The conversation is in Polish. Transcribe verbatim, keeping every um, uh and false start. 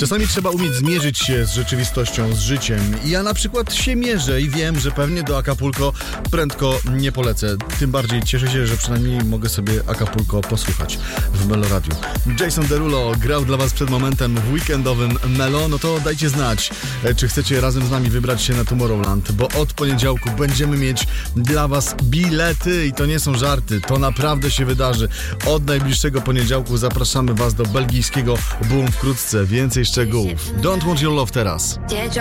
Czasami trzeba umieć zmierzyć się z rzeczywistością, z życiem. I ja na przykład się mierzę i wiem, że pewnie do Acapulco prędko nie polecę. Tym bardziej cieszę się, że przynajmniej mogę sobie Acapulco posłuchać w Meloradiu. Jason Derulo grał dla was przed momentem w weekendowym Melo. No to dajcie znać, czy chcecie razem z nami wybrać się na Tomorrowland, bo od poniedziałku będziemy mieć dla was bilety i to nie są żarty, to naprawdę się wydarzy. Od najbliższego poniedziałku zapraszamy was do belgijskiego Boom wkrótce. Więcej szczegółów. Don't Want Your Love teraz.